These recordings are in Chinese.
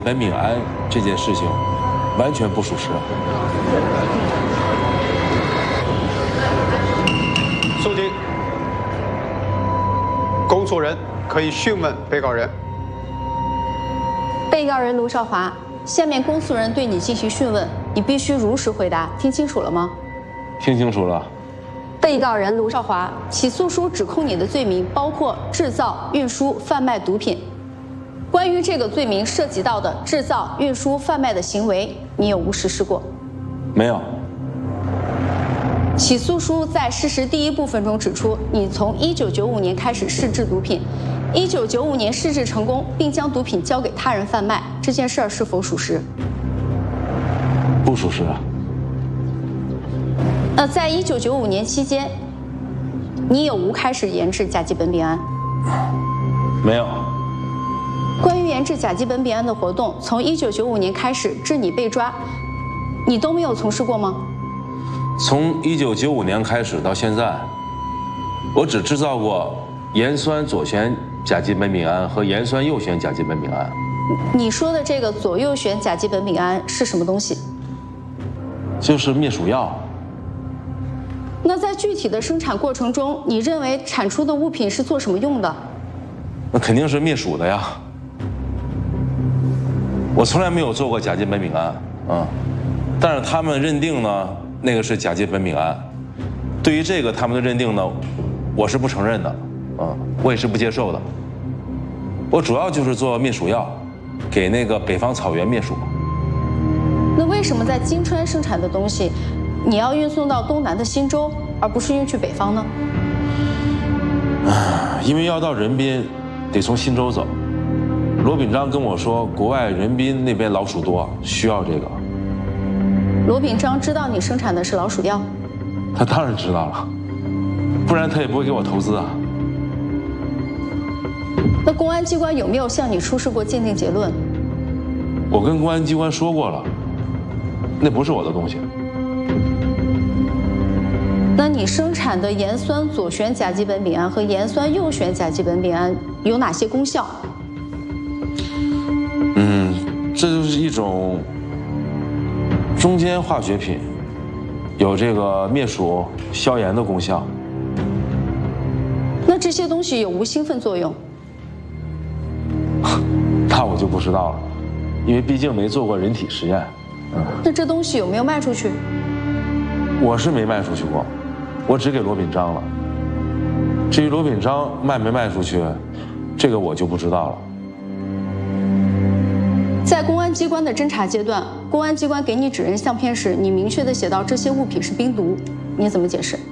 苯丙胺这件事情完全不属实。 肃静，公诉人可以讯问被告人。 被告人卢少华，下面公诉人对你进行讯问，你必须如实回答，听清楚了吗？ 听清楚了。 被告人卢少华，起诉书指控你的罪名包括制造、运输、贩卖毒品。关于这个罪名涉及到的制造、运输、贩卖的行为，你有无实施过？ 没有。 起诉书在事实第一部分中指出，你从1995年开始试制毒品，1995年试制成功，并将毒品交给他人贩卖，这件事儿是否属实？ 不属实。 在1995年期间，你有无开始研制甲基苯丙胺？ 没有。 关于研制甲基苯丙胺的活动，从1995年开始至你被抓，你都没有从事过吗？ 从1995年开始到现在，我只制造过盐酸左旋甲基苯丙胺和盐酸右旋甲基苯丙胺。 你说的这个左右旋甲基苯丙胺是什么东西？ 就是灭鼠药。 那在具体的生产过程中，你认为产出的物品是做什么用的？ 那肯定是灭鼠的呀。我从来没有做过甲基苯丙胺，但是他们认定呢，那个是甲基苯丙胺。对于这个他们的认定呢，我是不承认的，我也是不接受的。我主要就是做灭鼠药，给那个北方草原灭鼠。 那为什么在金川生产的东西，你要运送到东南的忻州，而不是运去北方呢？ 因为要到仁滨，得从忻州走。罗秉章跟我说，国外仁滨那边老鼠多，需要这个。 罗秉章知道你生产的是老鼠药？ 他当然知道了，不然他也不会给我投资啊。 那公安机关有没有向你出示过鉴定结论？ 我跟公安机关说过了，那不是我的东西。 那你生产的盐酸左旋甲基苯丙胺和盐酸右旋甲基苯丙胺有哪些功效？ 这就是一种中间化学品，有这个灭鼠、消炎的功效。 那这些东西有无兴奋作用？ 那我就不知道了，因为毕竟没做过人体实验。 那这东西有没有卖出去？ 我是没卖出去过，我只给罗秉章了。至于罗秉章卖没卖出去，这个我就不知道了。 在公安机关的侦查阶段，公安机关给你指认相片时，你明确地写到这些物品是冰毒，你怎么解释？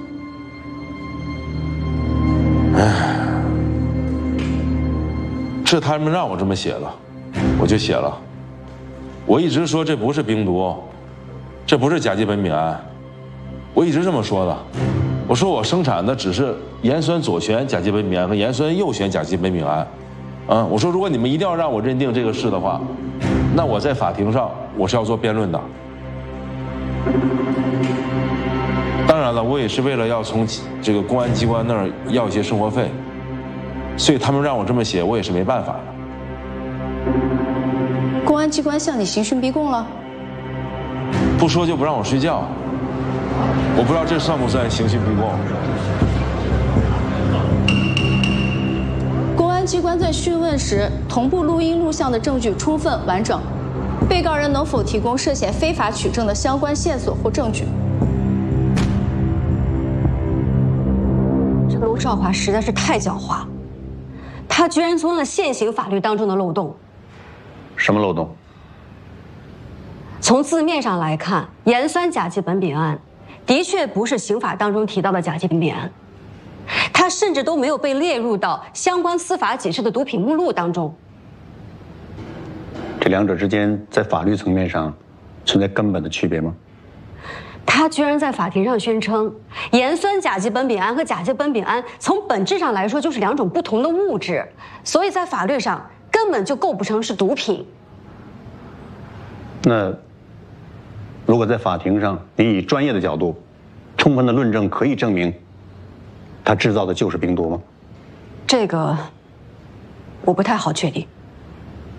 是他们让我这么写的，我就写了。我一直说这不是冰毒，这不是甲基苯丙胺，我一直这么说的。我说我生产的只是盐酸左旋甲基苯丙胺和盐酸右旋甲基苯丙胺。我说如果你们一定要让我认定这个是的话，那我在法庭上我是要做辩论的。当然了，我也是为了要从这个公安机关那儿要一些生活费，所以他们让我这么写，我也是没办法的。 公安机关向你刑讯逼供了？ 不说就不让我睡觉，我不知道这算不算刑讯逼供。 公安机关在讯问时，同步录音录像的证据充分完整，被告人能否提供涉嫌非法取证的相关线索或证据？ 这个卢少华实在是太狡猾，他居然钻了现行法律当中的漏洞。 什么漏洞？ 从字面上来看，盐酸甲基苯丙胺的确不是刑法当中提到的甲基苯丙胺，它甚至都没有被列入到相关司法解释的毒品目录当中。 这两者之间在法律层面上存在根本的区别吗？ 他居然在法庭上宣称，盐酸甲基苯丙胺和甲基苯丙胺从本质上来说就是两种不同的物质，所以在法律上根本就构不成是毒品。 那如果在法庭上你以专业的角度，充分的论证可以证明他制造的就是冰毒吗？ 这个我不太好确定。